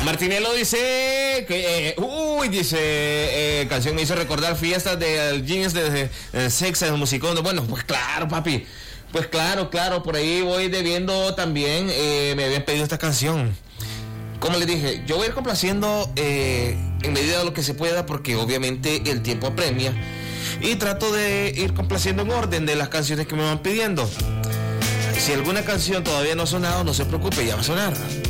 Martinello dice canción me hizo recordar fiestas de jeans de Sex and Musicondo. Bueno, pues claro, papi. Pues claro, por ahí voy debiendo también. Me habían pedido esta canción. Como les dije, yo voy a ir complaciendo en medida de lo que se pueda, porque obviamente el tiempo apremia. Y trato de ir complaciendo en orden de las canciones que me van pidiendo. Si alguna canción todavía no ha sonado, no se preocupe, ya va a sonar.